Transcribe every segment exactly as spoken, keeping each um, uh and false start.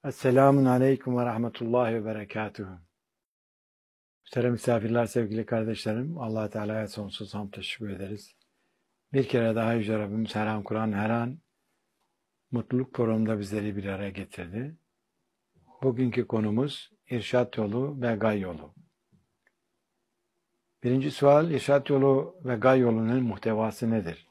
Esselamun Aleyküm ve Rahmetullahi ve Berekatuhu. Muhterem misafirler, sevgili kardeşlerim, Allah Teala'ya sonsuz hamd teşekkür ederiz. Bir kere daha Yüce Rabbimiz her an Kur'an, her an mutluluk programında bizleri bir araya getirdi. Bugünkü konumuz irşat yolu ve gay yolu. Birinci sual, irşat yolu ve gay yolunun muhtevası nedir?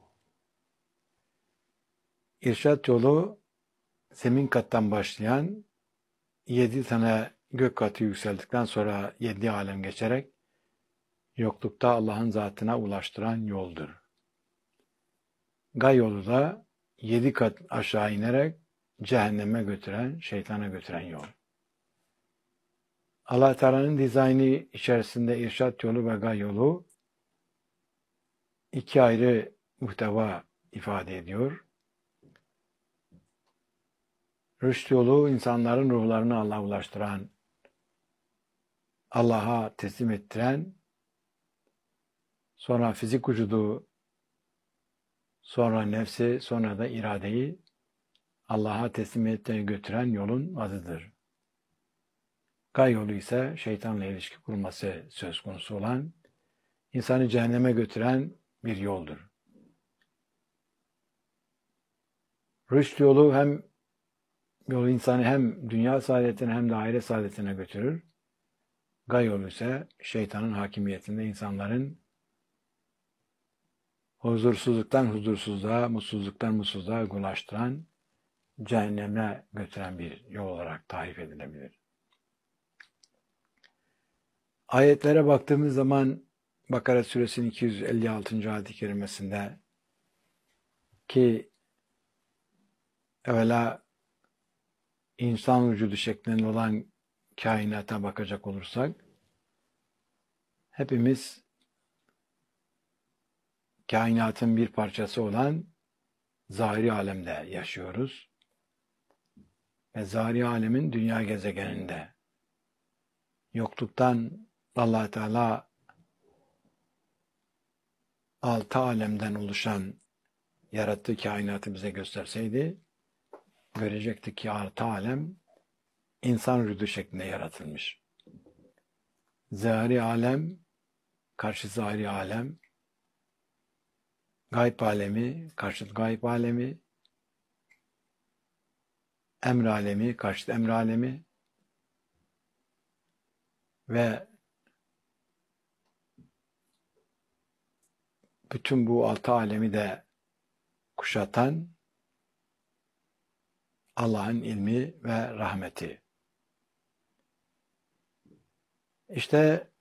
İrşat yolu, zemin kattan başlayan yedi tane gök katı yükseldikten sonra yedi alem geçerek yoklukta Allah'ın zatına ulaştıran yoldur. Gay yolu da yedi kat aşağı inerek cehenneme götüren, şeytana götüren yol. Allah Teala'nın dizaynı içerisinde irşat yolu ve gay yolu iki ayrı muhteva ifade ediyor. Rüşt yolu insanların ruhlarını Allah'a ulaştıran, Allah'a teslim ettiren, sonra fizik vücudu, sonra nefsi, sonra da iradeyi Allah'a teslimiyete götüren yolun adıdır. Gay yolu ise şeytanla ilişki kurması söz konusu olan, insanı cehenneme götüren bir yoldur. Rüşt yolu hem yolu insanı hem dünya saadetine hem de ahiret saadetine götürür. Gay yolu ise şeytanın hakimiyetinde insanların huzursuzluktan huzursuzluğa, mutsuzluktan mutsuzluğa ulaştıran, cehenneme götüren bir yol olarak tarif edilebilir. Ayetlere baktığımız zaman Bakara suresinin iki yüz elli altıncı ayet-i kerimesinde ki evvela insan vücudu şeklinde olan kainata bakacak olursak hepimiz kainatın bir parçası olan zahiri alemde yaşıyoruz. Ve zahiri alemin dünya gezegeninde yokluktan Allah Teala altı alemden oluşan yarattığı kainatı bize gösterseydi görecektik ki altı alem insan vücudu şeklinde yaratılmış. Zahiri alem karşı zahiri alem, gayb alemi karşıt gayb alemi, emr alemi karşıt emr alemi ve bütün bu altı alemi de kuşatan Allah'ın ilmi ve rahmeti. İşte